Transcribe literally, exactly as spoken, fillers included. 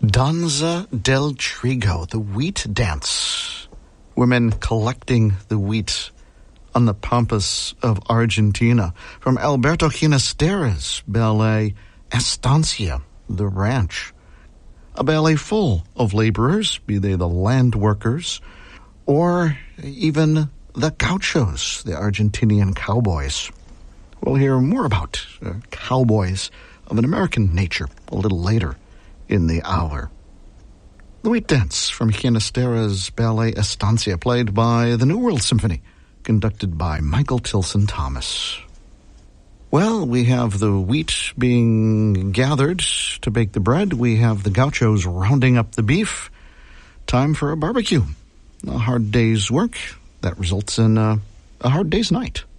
Danza del Trigo, the wheat dance. Women collecting the wheat on the pampas of Argentina. From Alberto Ginastera's ballet Estancia, the Ranch. A ballet full of laborers, be they the land workers, or even the gauchos, the Argentinian cowboys. We'll hear more about uh, cowboys of an American nature a little later in the hour. The Wheat Dance from Ginastera's ballet Estancia, played by the New World Symphony, conducted by Michael Tilson Thomas. Well, we have the wheat being gathered to bake the bread. We have the gauchos rounding up the beef. Time for a barbecue. A hard day's work that results in a, a hard day's night.